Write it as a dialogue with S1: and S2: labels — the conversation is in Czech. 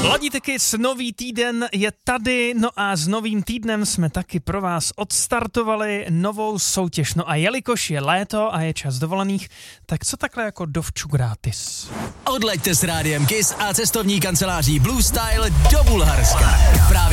S1: Ladíte Kiss, nový týden je tady, no a s novým týdnem jsme taky pro vás odstartovali novou soutěž. No a jelikož je léto a je čas dovolených, tak co takhle jako dovču gratis?
S2: Odleďte s rádiem Kiss a cestovní kanceláří Blue Style do Bulharska. Právě